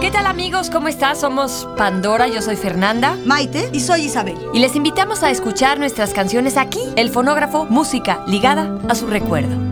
¿Qué tal, amigos? ¿Cómo estás? Somos Pandora, yo soy Fernanda, Maite y soy Isabel. y les invitamos a escuchar nuestras canciones aquí, El Fonógrafo, música ligada a su recuerdo.